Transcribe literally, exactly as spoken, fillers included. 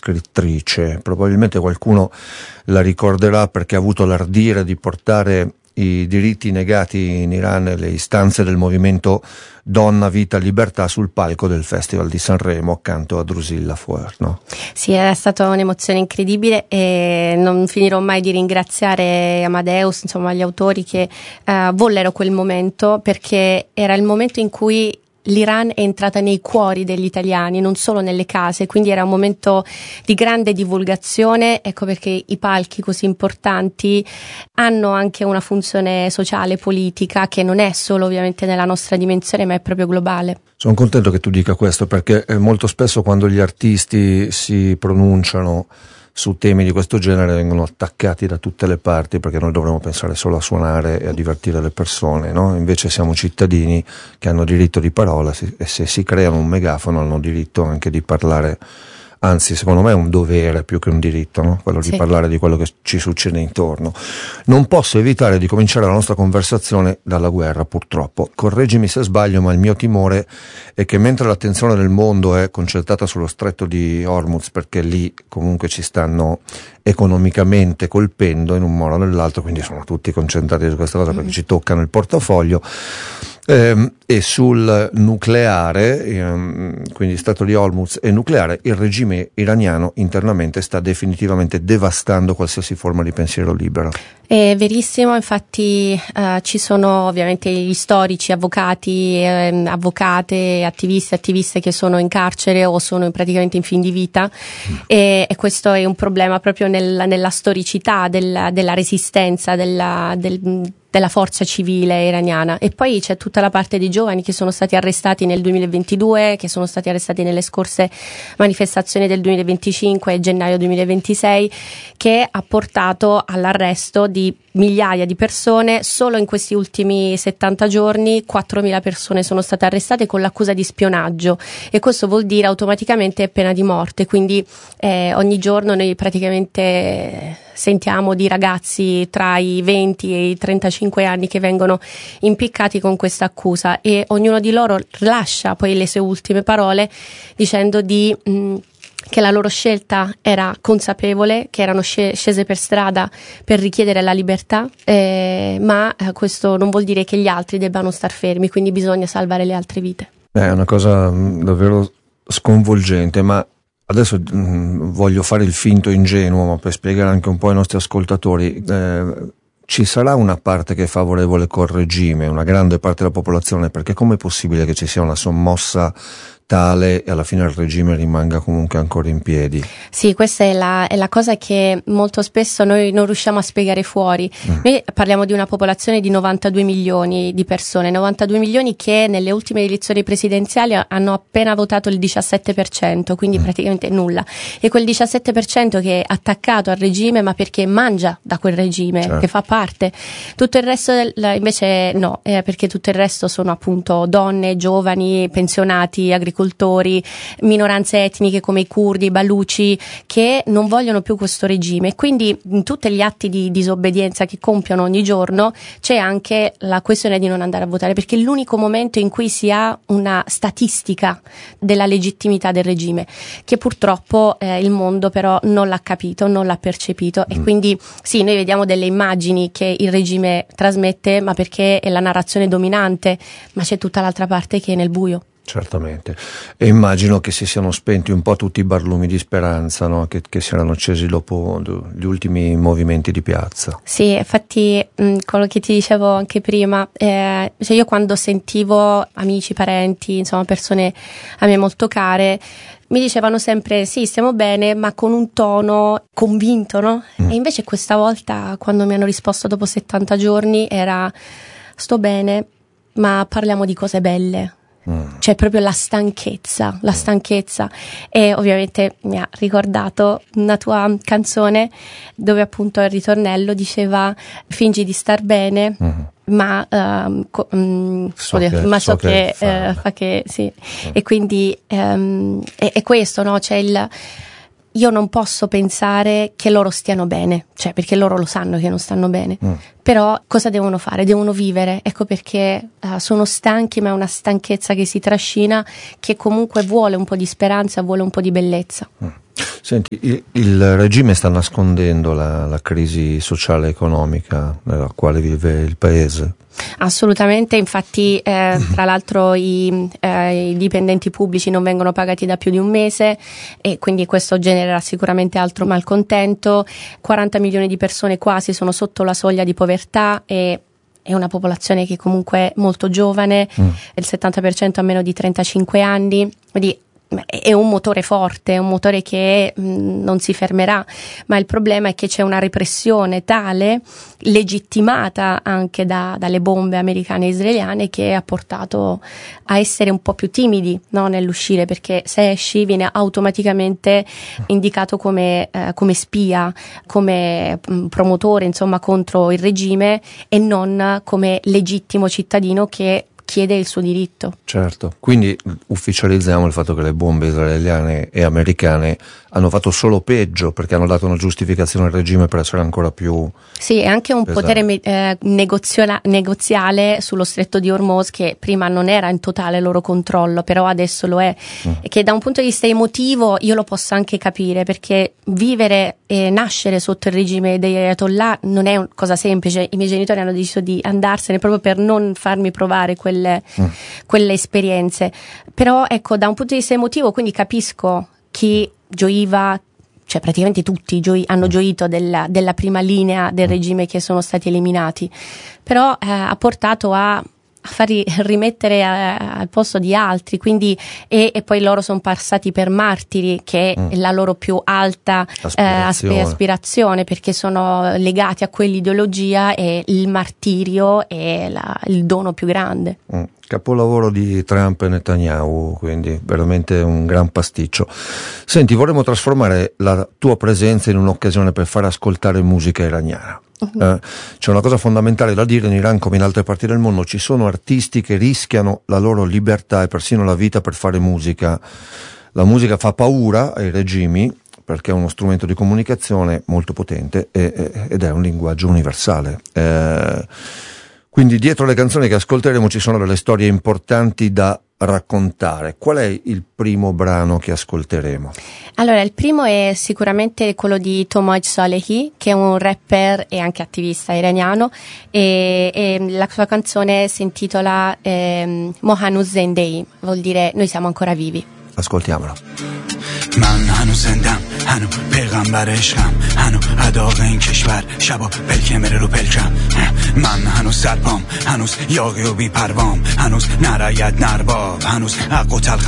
scrittrice. Probabilmente qualcuno la ricorderà perché ha avuto l'ardire di portare i diritti negati in Iran e le istanze del movimento Donna, Vita, Libertà sul palco del Festival di Sanremo accanto a Drusilla Foer, no? Sì, è stata un'emozione incredibile e non finirò mai di ringraziare Amadeus, insomma gli autori che uh, vollero quel momento, perché era il momento in cui l'Iran è entrata nei cuori degli italiani, non solo nelle case, quindi era un momento di grande divulgazione. Ecco perché i palchi così importanti hanno anche una funzione sociale, politica, che non è solo ovviamente nella nostra dimensione, ma è proprio globale. Sono contento che tu dica questo, perché molto spesso quando gli artisti si pronunciano su temi di questo genere vengono attaccati da tutte le parti, perché noi dovremmo pensare solo a suonare e a divertire le persone, no? Invece siamo cittadini che hanno diritto di parola e se si creano un megafono hanno diritto anche di parlare. Anzi, secondo me è un dovere più che un diritto, no? Quello di sì. parlare di quello che ci succede intorno. Non posso evitare di cominciare la nostra conversazione dalla guerra, purtroppo. Correggimi se sbaglio, ma il mio timore è che mentre l'attenzione del mondo è concentrata sullo stretto di Hormuz, perché lì comunque ci stanno economicamente colpendo in un modo o nell'altro, quindi sono tutti concentrati su questa cosa perché mm-hmm. ci toccano il portafoglio, ehm, e sul nucleare, ehm, quindi stato di Hormuz e nucleare, il regime iraniano internamente sta definitivamente devastando qualsiasi forma di pensiero libero. È verissimo, infatti eh, ci sono ovviamente gli storici, avvocati, eh, avvocate, attivisti, attiviste che sono in carcere o sono praticamente in fin di vita mm. e, e questo è un problema proprio nel, nella storicità della, della resistenza, della, del, della forza civile iraniana. E poi c'è tutta la parte dei giovani che sono stati arrestati nel duemilaventidue, che sono stati arrestati nelle scorse manifestazioni del duemilaventicinque e gennaio duemilaventisei, che ha portato all'arresto di di migliaia di persone. Solo in questi ultimi settanta giorni quattromila persone sono state arrestate con l'accusa di spionaggio e questo vuol dire automaticamente pena di morte, quindi eh, ogni giorno noi praticamente sentiamo di ragazzi tra i venti e i trentacinque anni che vengono impiccati con questa accusa e ognuno di loro lascia poi le sue ultime parole dicendo di mh, che la loro scelta era consapevole, che erano scese per strada per richiedere la libertà, eh, ma questo non vuol dire che gli altri debbano star fermi, quindi bisogna salvare le altre vite. È una cosa davvero sconvolgente, ma adesso mh, voglio fare il finto ingenuo, ma per spiegare anche un po' ai nostri ascoltatori, eh, ci sarà una parte che è favorevole col regime, una grande parte della popolazione, perché com'è possibile che ci sia una sommossa tale e alla fine il regime rimanga comunque ancora in piedi? Sì, questa è la, è la cosa che molto spesso noi non riusciamo a spiegare fuori. Mm. Noi parliamo di una popolazione di novantadue milioni di persone, novantadue milioni che nelle ultime elezioni presidenziali hanno appena votato il diciassette per cento, quindi mm. praticamente nulla. E quel diciassette per cento che è attaccato al regime, ma perché mangia da quel regime, certo. che fa parte. Tutto il resto del, invece no, eh, perché tutto il resto sono appunto donne, giovani, pensionati, agricoltori, minoranze etniche come i curdi, i baluci, che non vogliono più questo regime. Quindi in tutti gli atti di disobbedienza che compiono ogni giorno c'è anche la questione di non andare a votare, perché è l'unico momento in cui si ha una statistica della legittimità del regime, che purtroppo eh, il mondo però non l'ha capito, non l'ha percepito mm. e quindi sì, noi vediamo delle immagini che il regime trasmette, ma perché è la narrazione dominante, ma c'è tutta l'altra parte che è nel buio. Certamente, e immagino che si siano spenti un po' tutti i barlumi di speranza, no? che, che si erano accesi dopo gli ultimi movimenti di piazza. Sì, infatti mh, quello che ti dicevo anche prima, eh, cioè io quando sentivo amici, parenti, insomma persone a me molto care, mi dicevano sempre sì, stiamo bene, ma con un tono convinto, no? Mm. E invece questa volta, quando mi hanno risposto dopo settanta giorni, era sto bene, ma parliamo di cose belle. Mm. C'è proprio la stanchezza, la stanchezza e ovviamente mi ha ricordato una tua canzone dove appunto il ritornello diceva fingi di star bene, mm. ma, um, co- um, so oddio, che, ma so, so che, che fa, uh, fa che sì mm. e quindi um, è, è questo, no? C'è il io non posso pensare che loro stiano bene, cioè perché loro lo sanno che non stanno bene, mm. però cosa devono fare? Devono vivere, ecco perché uh, sono stanchi, ma è una stanchezza che si trascina, che comunque vuole un po' di speranza, vuole un po' di bellezza. Mm. Senti, il, il regime sta nascondendo la, la crisi sociale e economica nella quale vive il paese? Assolutamente, infatti eh, tra l'altro i, eh, i dipendenti pubblici non vengono pagati da più di un mese e quindi questo genererà sicuramente altro malcontento. quaranta milioni di persone quasi sono sotto la soglia di povertà e è una popolazione che comunque è molto giovane, mm. il settanta per cento ha meno di trentacinque anni, quindi è un motore forte, è un motore che mh, non si fermerà, ma il problema è che c'è una repressione tale, legittimata anche da, dalle bombe americane e israeliane, che ha portato a essere un po' più timidi, no, nell'uscire, perché se esci viene automaticamente indicato come, eh, come spia, come mh, promotore insomma contro il regime e non come legittimo cittadino che chiede il suo diritto. Certo, quindi ufficializziamo il fatto che le bombe israeliane e americane hanno fatto solo peggio, perché hanno dato una giustificazione al regime per essere ancora più sì, è anche un pesante. potere eh, negoziola- negoziale sullo stretto di Hormuz che prima non era in totale loro controllo, però adesso lo è, mm. e che da un punto di vista emotivo io lo posso anche capire, perché vivere e nascere sotto il regime degli Ayatollah non è una cosa semplice. I miei genitori hanno deciso di andarsene proprio per non farmi provare quelle, mm. quelle esperienze, però ecco, da un punto di vista emotivo quindi capisco chi gioiva, cioè praticamente tutti gioi- hanno gioito della, della prima linea del regime che sono stati eliminati, però eh, ha portato a, a farli rimettere a, al posto di altri, quindi e, e poi loro sono passati per martiri, che è mm. la loro più alta aspirazione. Eh, aspirazione, perché sono legati a quell'ideologia e il martirio è la, il dono più grande. Mm. Capolavoro di Trump e Netanyahu, quindi veramente un gran pasticcio. Senti, vorremmo trasformare la tua presenza in un'occasione per far ascoltare musica iraniana. Uh-huh. Eh, c'è una cosa fondamentale da dire: in Iran come in altre parti del mondo ci sono artisti che rischiano la loro libertà e persino la vita per fare musica. La musica fa paura ai regimi perché è uno strumento di comunicazione molto potente e, e, ed è un linguaggio universale. Eh, Quindi dietro le canzoni che ascolteremo ci sono delle storie importanti da raccontare. Qual è il primo brano che ascolteremo? Allora, il primo è sicuramente quello di Tomaj Salehi, che è un rapper e anche attivista iraniano, e, e la sua canzone si intitola eh, Mohanuz Zendei, vuol dire noi siamo ancora vivi. Ascoltiamolo. من هنوز زندم، هنو پیغمبر عشقم، هنو اداغ این کشور، شبا پلکه میره رو پلکم. من هنوز سرپام، هنوز یاغی و بی پروام، هنوز نرید نرباب، هنوز حق و تلخ